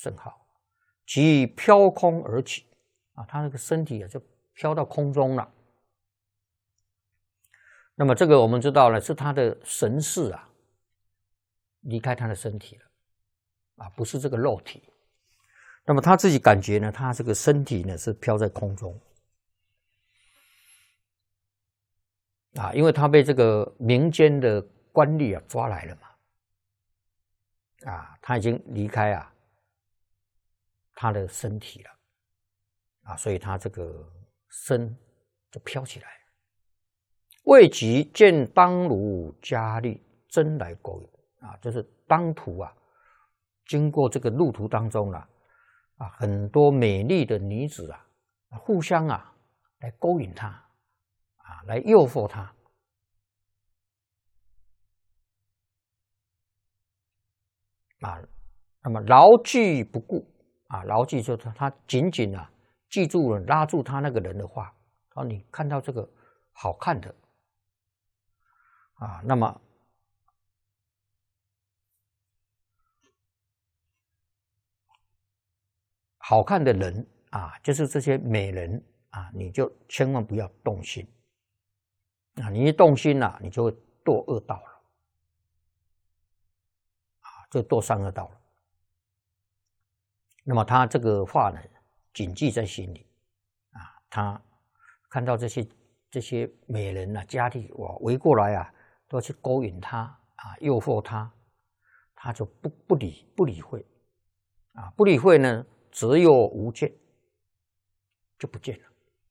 甚好，即飘空而起啊，他那个身体啊就飘到空中了。那么这个我们知道了，是他的神识啊离开他的身体了啊，不是这个肉体。那么他自己感觉呢，他这个身体呢是飘在空中啊，因为他被这个民间的官吏啊抓来了嘛，啊，他已经离开啊他的身体了啊，所以他这个身就飘起来。未及见当如佳丽真来勾引啊，就是当途啊，经过这个路途当中啊，很多美丽的女子啊，互相啊来勾引他啊，来诱惑他啊。那么牢记不顾啊，牢记就是他紧紧啊记住了拉住他那个人的话，说你看到这个好看的。啊，那么好看的人啊，就是这些美人啊，你就千万不要动心啊！你一动心啊，你就会堕恶道了啊，就堕三恶道了。那么他这个话呢，谨记在心里啊。他看到这些美人啊、佳丽哇围过来啊，都去勾引他啊，诱惑他，他就不理会啊，不理会呢，只有无见，就不见了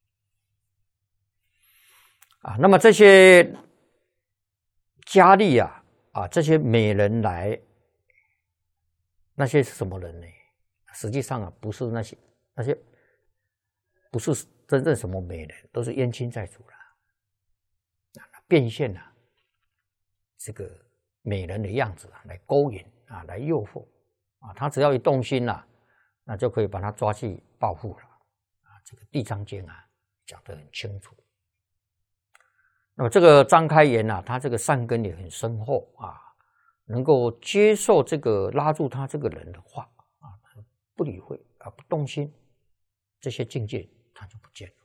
啊。那么这些佳丽啊，这些美人来，那些是什么人呢？实际上啊，不是那些不是真正什么美人，都是冤亲债主了变现了这个美人的样子来勾引啊，来诱惑啊。他只要一动心了，那就可以把他抓去报复了啊。这个《地藏经》啊讲得很清楚。那么这个张开元啊，他这个善根也很深厚啊，能够接受这个拉住他这个人的话啊，不理会啊，不动心，这些境界他就不见了。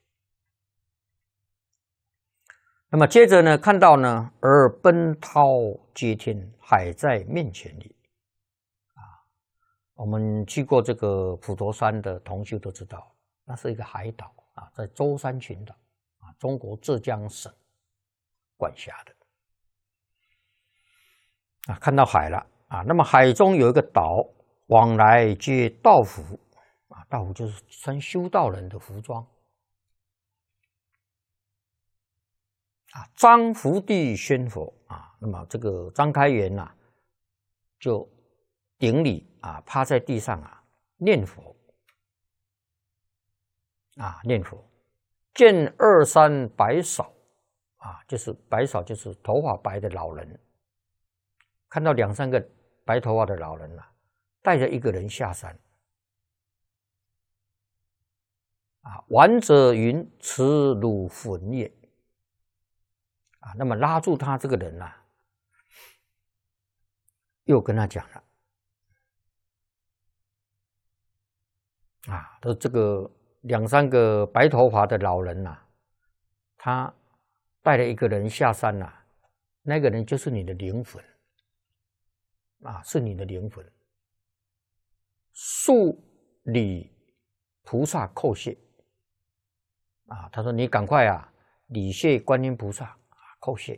那么接着呢，看到呢，而奔涛接天，海在面前里啊。我们去过这个普陀山的同修都知道，那是一个海岛啊，在舟山群岛啊，中国浙江省管辖的啊。看到海了啊，那么海中有一个岛，往来皆道服啊，道服就是穿修道人的服装。张福地宣佛啊，那么这个张开元呐，就顶礼啊，趴在地上啊，念佛啊，念佛。见二三白嫂啊，就是白嫂，就是头发白的老人。看到两三个白头发的老人啊，带着一个人下山啊，玩者云：“此汝魂也。”啊，那么拉住他这个人啊，又跟他讲了啊，都这个两三个白头发的老人呐，他带了一个人下山呐，那个人就是你的灵魂啊，是你的灵魂。数礼菩萨叩谢啊，他说你赶快啊，礼谢观音菩萨啊，叩谢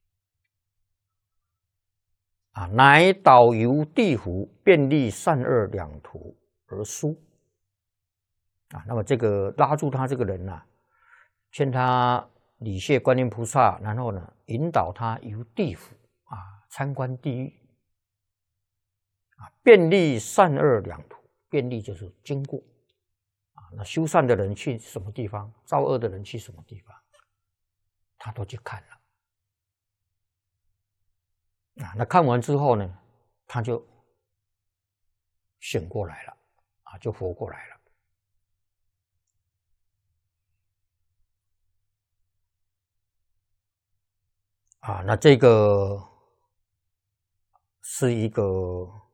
啊，乃导游地府，便利善恶两途而书啊。那么这个拉住他这个人啊，劝他礼谢观音菩萨，然后呢，引导他游地府啊，参观地狱啊，便利善恶两途。便利就是经过啊，那修善的人去什么地方，造恶的人去什么地方，他都去看了啊。那看完之后呢，他就醒过来了啊，就活过来了啊。那这个是一个